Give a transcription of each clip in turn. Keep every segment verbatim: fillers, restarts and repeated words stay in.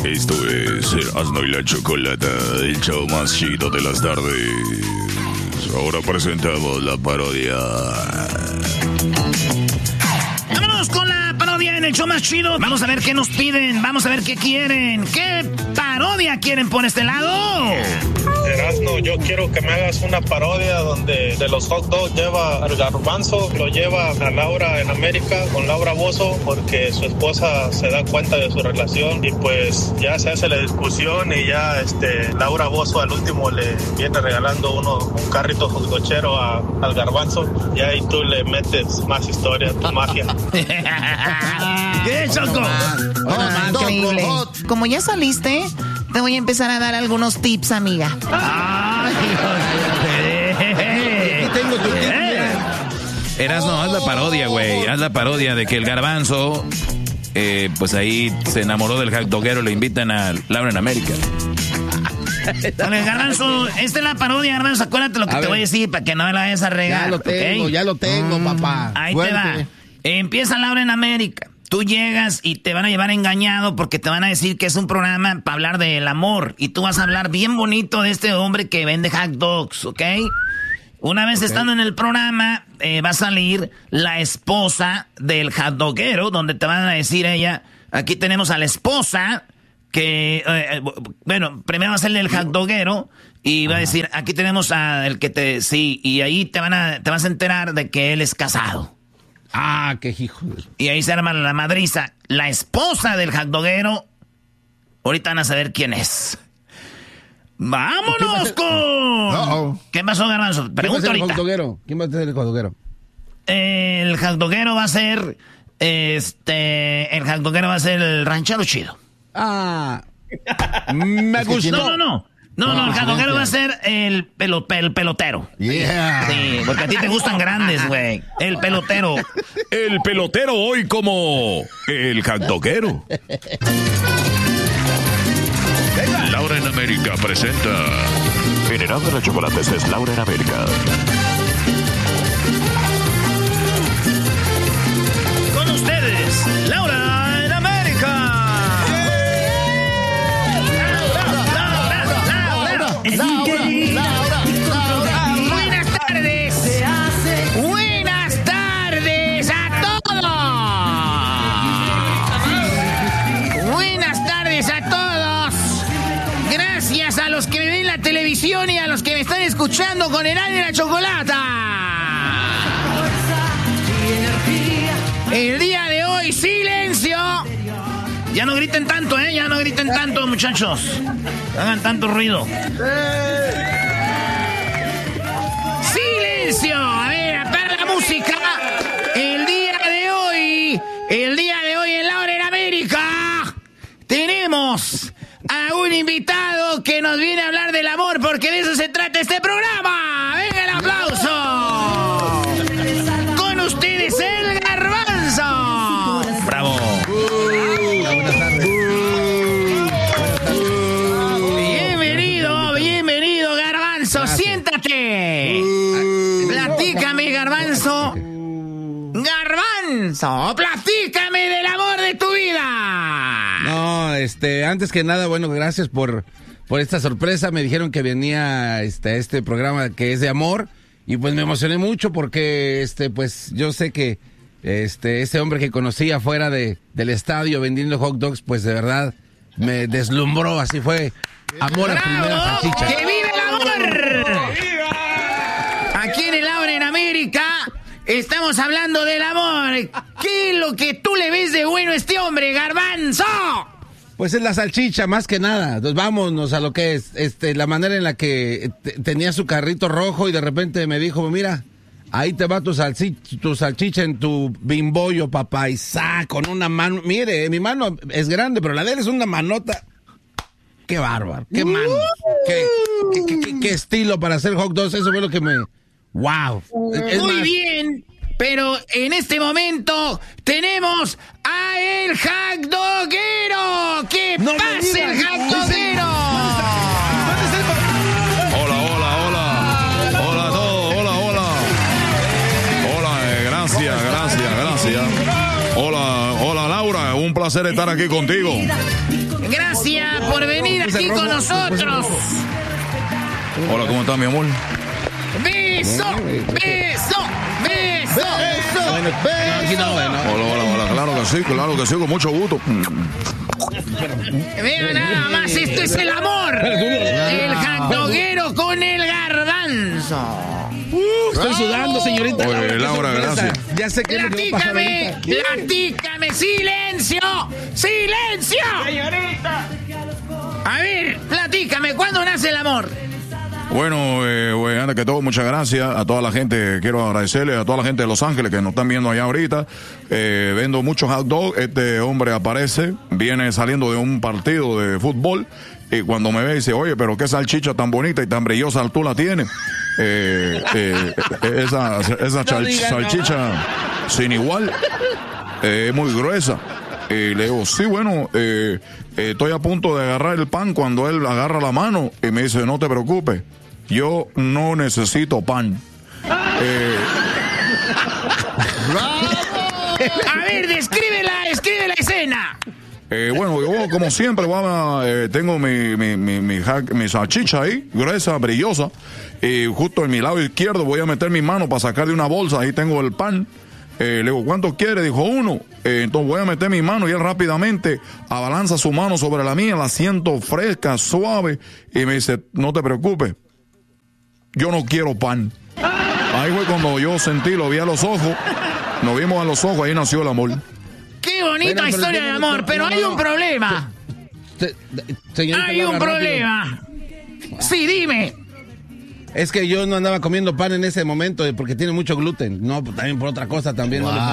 Esto es Erasmo y la Chocolata, el show más chido de las tardes. Ahora presentamos la parodia. Vámonos con la parodia en el show más chido. Vamos a ver qué nos piden, vamos a ver qué quieren. ¿Qué parodia quieren por este lado? Erasmo, yo quiero que me hagas una parodia donde de los hot dogs lleva al Garbanzo, lo lleva a Laura en América con Laura Bozzo porque su esposa se da cuenta de su relación y pues ya se hace la discusión y ya este Laura Bozzo al último le viene regalando uno un carrito hotdochero a, al Garbanzo y ahí tú le metes más historia, tu magia. ¿Qué, Choco? Oh, increíble. Como ya saliste, te voy a empezar a dar algunos tips, amiga. Ay, tengo tu tip. Erasmo, haz la parodia, güey. Haz la parodia de que el Garbanzo, eh, pues ahí se enamoró del hot doguero, le invitan a Laura en América. Con el Garbanzo, esta es la parodia, Garbanzo. Acuérdate lo que A te ver. voy a decir para que no me la vayas a regar. Ya lo tengo, ¿okay? ya lo tengo, Mm, papá. Ahí Fuerte. te va. Empieza Laura en América. Tú llegas y te van a llevar engañado porque te van a decir que es un programa para hablar del amor. Y tú vas a hablar bien bonito de este hombre que vende hot dogs, ¿ok? Una vez okay. estando en el programa, eh, va a salir la esposa del hot doguero, donde te van a decir ella, aquí tenemos a la esposa, que, eh, bueno, primero va a ser el hot doguero, y va Ajá. a decir, aquí tenemos a el que te, sí, y ahí te van a, te vas a enterar de que él es casado. Ah, qué hijo. Y ahí se arma la madriza. La esposa del hot doguero. Ahorita van a saber quién es. ¡Vámonos con! Uh-oh. ¿Qué pasó, Garbanzo? Pregunta ¿Quién va a ser el ahorita. hot doguero? ¿Quién va a ser el hot doguero? El hot doguero va a ser... Este... El hot doguero va a ser el ranchero chido. Ah... Me gustó. No, no, no. No, no, el hot doguero va a ser el, pelo, el pelotero. Yeah. Sí, porque a ti te gustan grandes, güey. El pelotero. El pelotero hoy como el hot doguero. Laura en América presenta. En Erasmo de los Chocolates es Laura en América. Con ustedes, Laura en América. Buenas tardes. Buenas tardes a todos. Buenas tardes a todos. Gracias a los que me ven en la televisión y a los que me están escuchando con Erasmo y la Chocolata. El día de hoy, silencio. Ya no griten tanto, ¿eh? Ya no griten tanto, muchachos. No hagan tanto ruido. ¡Silencio! A ver, apaga la música. El día de hoy, el día de hoy en Laura en América, tenemos a un invitado que nos viene a hablar del amor, porque de eso se trata este programa. ¡Venga el aplauso! Con ustedes, el Garbanzo. ¡Bravo! Bienvenido, bienvenido, Garbanzo. Siéntate. Platícame, Garbanzo. Garbanzo, platícame del amor de tu vida. No, este, antes que nada, bueno, gracias por, por esta sorpresa. Me dijeron que venía este, este programa que es de amor. Y pues me emocioné mucho porque, este, pues yo sé que este, ese hombre que conocí afuera de, del estadio vendiendo hot dogs, pues de verdad me deslumbró. Así fue. Amor a primera salchicha. ¡Que vive el amor! Aquí en el Laura en América estamos hablando del amor. ¿Qué es lo que tú le ves de bueno a este hombre, Garbanzo? Pues es la salchicha, más que nada. Entonces vámonos a lo que es este, la manera en la que t- tenía su carrito rojo y de repente me dijo, mira, ahí te va tu salchicha, tu salchicha en tu bimbollo, papá. Y sa, con una mano. Mire, mi mano es grande, pero la de él es una manota. Qué bárbaro, qué mano, qué, qué, qué, qué, qué estilo para hacer hot dogs. Eso fue lo que me... ¡Wow! Es Muy más, bien, pero en este momento tenemos a el hot doguero. ¡Que No me pase digas. el hot doguero! Hola, hola, hola. Hola a todos, hola, hola. Hola, eh, gracias, gracias, gracias. Hola, hola Laura, un placer estar aquí contigo. Gracias. venir aquí con nosotros. Hola, ¿cómo estás, mi amor? Beso, beso, beso, beso. Bueno, beso. Hola, hola, hola, claro que sí, claro que sí, con mucho gusto. Mira nada más, esto es el amor. El hotdoguero con el garbanzo. Uh, estoy sudando, señorita. Oye, Laura, gracias. Ya sé que Platícame, platícame, silencio, silencio. Señorita. A ver, platícame, ¿cuándo nace el amor? Bueno, eh, bueno, antes que todo, muchas gracias a toda la gente. Quiero agradecerle a toda la gente de Los Ángeles que nos están viendo allá ahorita. Eh, vendo muchos hot dogs. Este hombre aparece, viene saliendo de un partido de fútbol. Y cuando me ve dice, oye, pero qué salchicha tan bonita y tan brillosa tú la tienes. Eh, eh, esa esa chal, salchicha sin igual. Eh, es muy gruesa. Y le digo, sí, bueno, eh, eh, estoy a punto de agarrar el pan cuando él agarra la mano y me dice, no te preocupes, yo no necesito pan. Eh, A ver, descríbela, describe la escena. eh, bueno, yo como siempre voy a, eh, tengo mi, mi, mi, mi, hack- mi salchicha ahí, gruesa, brillosa, y justo en mi lado izquierdo voy a meter mi mano para sacar de una bolsa, ahí tengo el pan. Eh, le digo, ¿cuánto quiere? Dijo, uno. Eh, entonces voy a meter mi mano y él rápidamente abalanza su mano sobre la mía, la siento fresca, suave, y me dice, no te preocupes, yo no quiero pan. Ahí fue cuando yo sentí, lo vi a los ojos, nos vimos a los ojos, ahí nació el amor. Qué bonita Bueno, pero historia yo de no- amor, pero no, hay no. un problema. Se- señorita Hay un Laura, rápido. problema. Sí, dime. Es que yo no andaba comiendo pan en ese momento eh, porque tiene mucho gluten. No, pues, también por otra cosa también. No le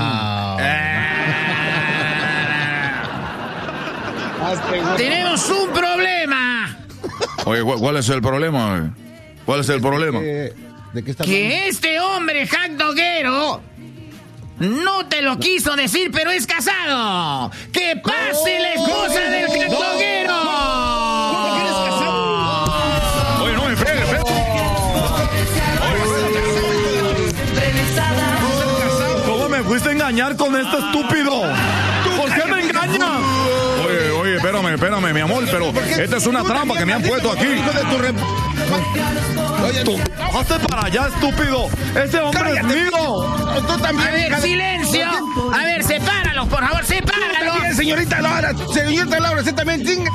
ponen. Tenemos un problema. Oye, ¿cuál, cuál es el problema? ¿Cuál es el problema? Eh, ¿De qué está hablando? Que este hombre hotdoguero no te lo quiso decir, pero es casado. ¡Que pase la esposa del hotdoguero! ¿Cómo que eres casado? Oye, no me fregues, fregues. ¿Cómo me fuiste a engañar con este estúpido? ¿Por qué me engañas? Oye, oye, espérame, espérame, mi amor, pero esta es una trampa que me han puesto aquí. Hijo de tu re- Oye, Tú, hazte para allá, estúpido. Ese hombre Cállate. es mío. tú también. A ver, hija de- silencio. A ver, sepáralos, por favor, También, sepáralos. señorita Laura, señorita Laura, usted también chinga.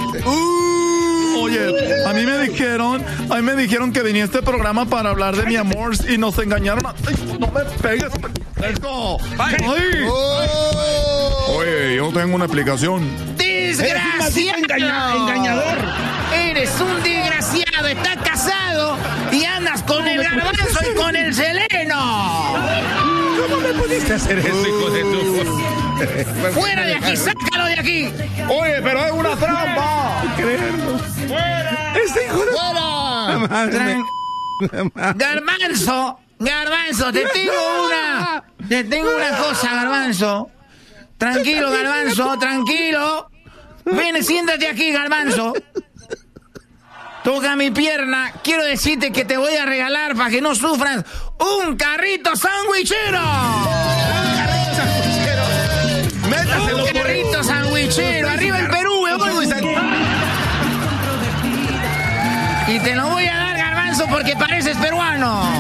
Oye, a mí me dijeron, a mí me dijeron que venía a este programa para hablar de mi amor y nos engañaron. a- Ay, no me pegues. Eso. Ay. Oye, yo tengo una explicación. Desgraciado. engaña- engañador. Eres un desgraciado. Estás casado y andas con el garbanzo y con el seleno. ¿Cómo me pudiste hacer eso, hijo de tu... Fuera de aquí, sácalo de aquí. Oye, pero es una trampa. ¡Ese hijo de... ¡Fuera! Tran- Garbanzo, Garbanzo, te tengo una, te tengo una cosa, Garbanzo. Tranquilo, Garbanzo, tranquilo. Ven, siéntate aquí, Garbanzo. Toca mi pierna. Quiero decirte que te voy a regalar para que no sufras un carrito sandwichero. ¡Métaselo Un por el... carrito sandwichero. Arriba el Perú, weón. Y te lo voy a dar, Garbanzo, porque pareces peruano.